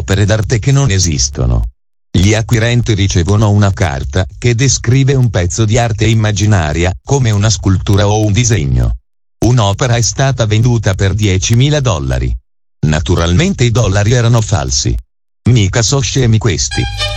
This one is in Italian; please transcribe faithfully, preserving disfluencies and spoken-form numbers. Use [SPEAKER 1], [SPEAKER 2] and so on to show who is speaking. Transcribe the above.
[SPEAKER 1] opere d'arte che non esistono. Gli acquirenti ricevono una carta che descrive un pezzo di arte immaginaria, come una scultura o un disegno. Un'opera è stata venduta per diecimila dollari. Naturalmente i dollari erano falsi. Mica so scemi questi.